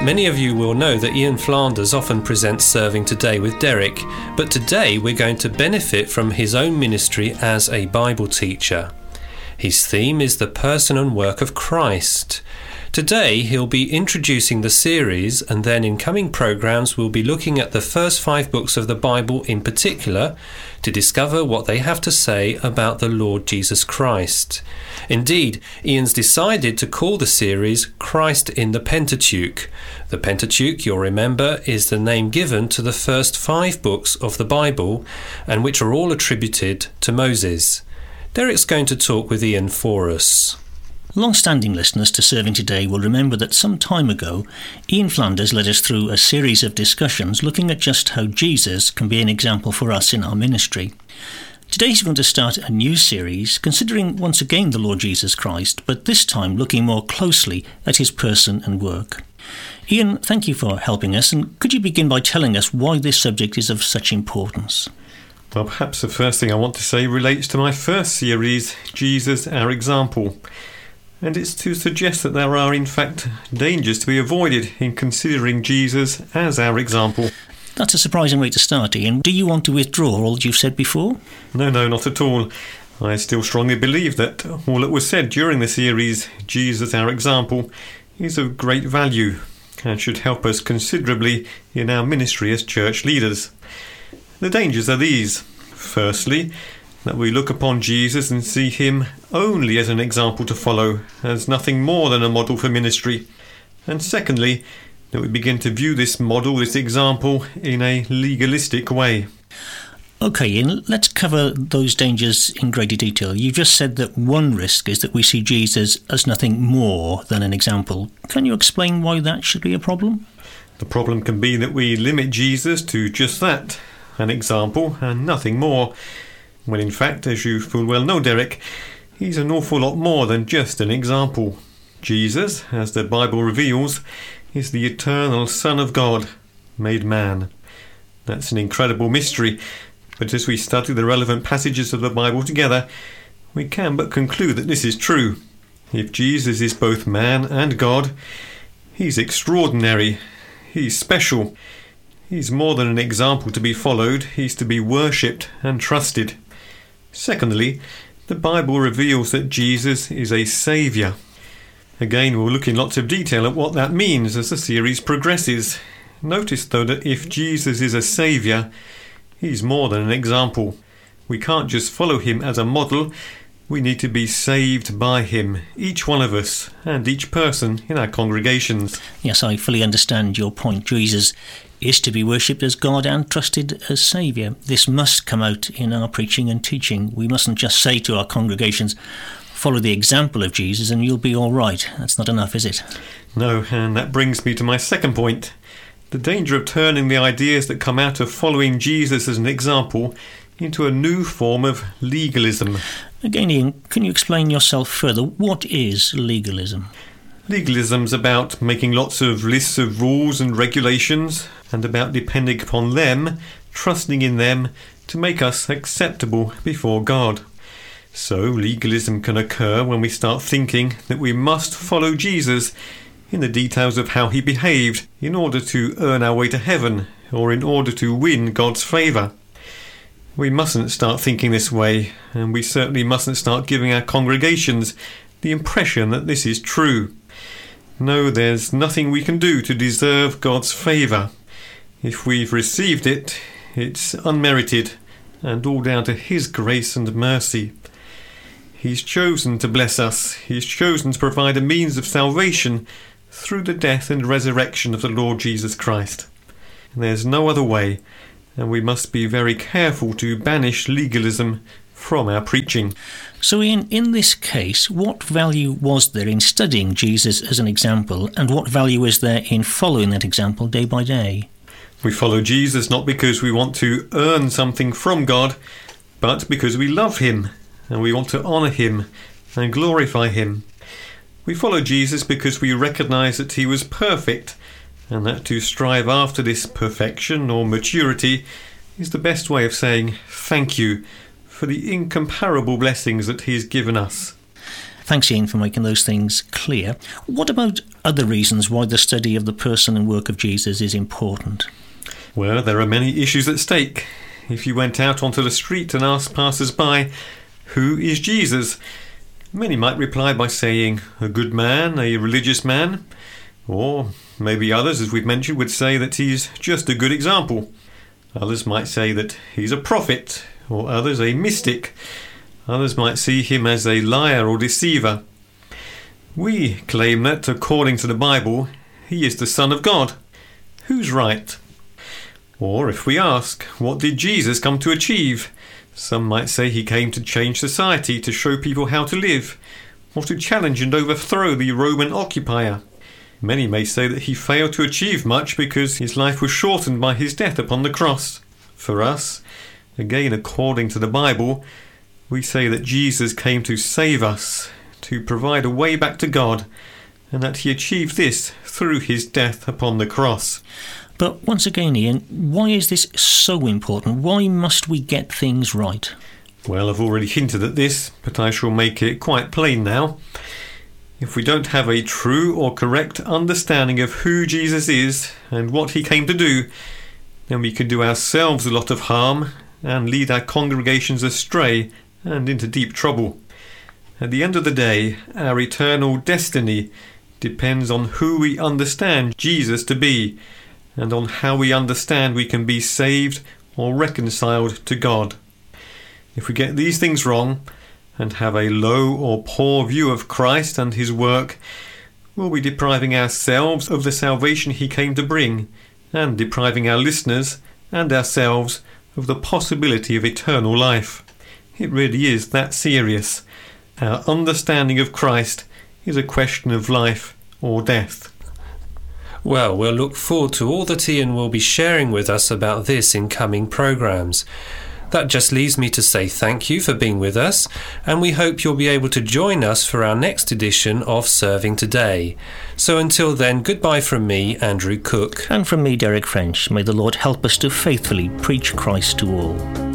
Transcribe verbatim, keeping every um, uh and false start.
Many of you will know that Ian Flanders often presents Serving Today with Derek, but today we're going to benefit from his own ministry as a Bible teacher. His theme is the person and work of Christ. Today he'll be introducing the series, and then in coming programmes we'll be looking at the first five books of the Bible in particular to discover what they have to say about the Lord Jesus Christ. Indeed, Ian's decided to call the series Christ in the Pentateuch. The Pentateuch, you'll remember, is the name given to the first five books of the Bible, and which are all attributed to Moses. Derek's going to talk with Ian for us. Long-standing listeners to Serving Today will remember that some time ago, Ian Flanders led us through a series of discussions looking at just how Jesus can be an example for us in our ministry. Today he's going to start a new series considering once again the Lord Jesus Christ, but this time looking more closely at his person and work. Ian, thank you for helping us, and could you begin by telling us why this subject is of such importance? Well, perhaps the first thing I want to say relates to my first series, Jesus, Our Example. And it's to suggest that there are in fact dangers to be avoided in considering Jesus as our example. That's a surprising way to start, Ian. Do you want to withdraw all that you've said before? No, no, not at all. I still strongly believe that all that was said during the series, Jesus, Our Example, is of great value and should help us considerably in our ministry as church leaders. The dangers are these. Firstly, that we look upon Jesus and see him only as an example to follow, as nothing more than a model for ministry. And secondly, that we begin to view this model, this example, in a legalistic way. OK, Ian, let's cover those dangers in greater detail. You just said that one risk is that we see Jesus as nothing more than an example. Can you explain why that should be a problem? The problem can be that we limit Jesus to just that, an example and nothing more. When in fact, as you full well know, Derek, he's an awful lot more than just an example. Jesus, as the Bible reveals, is the eternal Son of God, made man. That's an incredible mystery, but as we study the relevant passages of the Bible together, we can but conclude that this is true. If Jesus is both man and God, he's extraordinary, he's special, he's more than an example to be followed, he's to be worshipped and trusted. Secondly, the Bible reveals that Jesus is a saviour. Again, we'll look in lots of detail at what that means as the series progresses. Notice, though, that if Jesus is a saviour, he's more than an example. We can't just follow him as a model. We need to be saved by him, each one of us, and each person in our congregations. Yes, I fully understand your point. Jesus is to be worshipped as God and trusted as Saviour. This must come out in our preaching and teaching. We mustn't just say to our congregations, follow the example of Jesus and you'll be all right. That's not enough, is it? No, and that brings me to my second point. The danger of turning the ideas that come out of following Jesus as an example into a new form of legalism. Again, Ian, can you explain yourself further? What is legalism? Legalism's about making lots of lists of rules and regulations and about depending upon them, trusting in them to make us acceptable before God. So legalism can occur when we start thinking that we must follow Jesus in the details of how he behaved in order to earn our way to heaven or in order to win God's favour. We mustn't start thinking this way, and we certainly mustn't start giving our congregations the impression that this is true. No, there's nothing we can do to deserve God's favour. If we've received it, it's unmerited and all down to his grace and mercy. He's chosen to bless us. He's chosen to provide a means of salvation through the death and resurrection of the Lord Jesus Christ. And there's no other way, and we must be very careful to banish legalism from our preaching. So Ian, in this case, what value was there in studying Jesus as an example, and what value is there in following that example day by day? We follow Jesus not because we want to earn something from God, but because we love him, and we want to honour him and glorify him. We follow Jesus because we recognise that he was perfect, and that to strive after this perfection or maturity is the best way of saying thank you for the incomparable blessings that he's given us. Thanks, Ian, for making those things clear. What about other reasons why the study of the person and work of Jesus is important? Well, there are many issues at stake. If you went out onto the street and asked passers-by, who is Jesus? Many might reply by saying, a good man, a religious man. Or maybe others, as we've mentioned, would say that he's just a good example. Others might say that he's a prophet, or others a mystic. Others might see him as a liar or deceiver. We claim that, according to the Bible, he is the Son of God. Who's right? Or if we ask, what did Jesus come to achieve? Some might say he came to change society, to show people how to live, or to challenge and overthrow the Roman occupier. Many may say that he failed to achieve much because his life was shortened by his death upon the cross. For us, again according to the Bible, we say that Jesus came to save us, to provide a way back to God, and that he achieved this through his death upon the cross. But once again, Ian, why is this so important? Why must we get things right? Well, I've already hinted at this, but I shall make it quite plain now. If we don't have a true or correct understanding of who Jesus is and what he came to do, then we can do ourselves a lot of harm and lead our congregations astray and into deep trouble. At the end of the day, our eternal destiny depends on who we understand Jesus to be, and on how we understand we can be saved or reconciled to God. If we get these things wrong, and have a low or poor view of Christ and his work, we'll be depriving ourselves of the salvation he came to bring, and depriving our listeners and ourselves of the possibility of eternal life. It really is that serious. Our understanding of Christ is a question of life or death. Well, we'll look forward to all that Ian will be sharing with us about this in coming programmes. That just leaves me to say thank you for being with us, and we hope you'll be able to join us for our next edition of Serving Today. So until then, goodbye from me, Andrew Cook. And from me, Derek French. May the Lord help us to faithfully preach Christ to all.